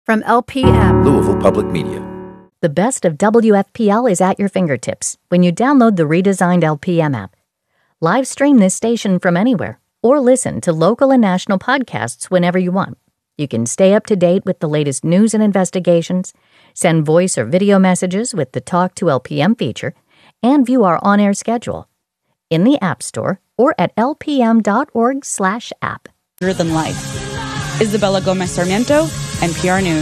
From LPM, Louisville Public Media. The best of WFPL is at your fingertips when you download the redesigned LPM app. Live stream this station from anywhere or listen to local and national podcasts whenever you want. You can stay up to date with the latest news and investigations, send voice or video messages with the Talk to LPM feature, and view our on-air schedule in the App Store or at lpm.org/app. Than life. Isabella Gomez Sarmiento, NPR News.